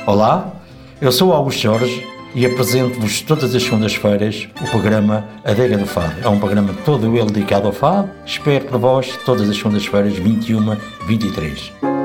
Olá, eu sou o Augusto Jorge e apresento-vos todas as segundas-feiras o programa Adega do Fado. É um programa todo ele dedicado ao fado. Espero por vós todas as segundas-feiras, 21-23.